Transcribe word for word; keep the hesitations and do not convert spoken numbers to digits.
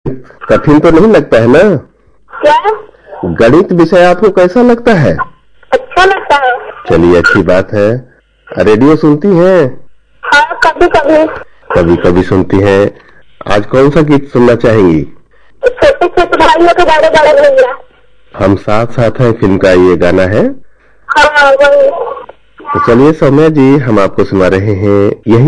कठिन तो नहीं लगता है ना? क्या? गणित विषय आपको कैसा लगता है? अच्छा लगता है। चलिए अच्छी बात है। रेडियो सुनती हैं? हाँ कभी कभी। कभी कभी सुनती हैं। आज कौन सा गीत सुनना चाहेंगी? छोटे छोटे भाइयों के बड़े बड़े भैया। हम साथ साथ हैं फिल्म का ये गाना है। हाँ वही। तो चलिए सौम्या जी, हम आपको सुना रहे हैं यही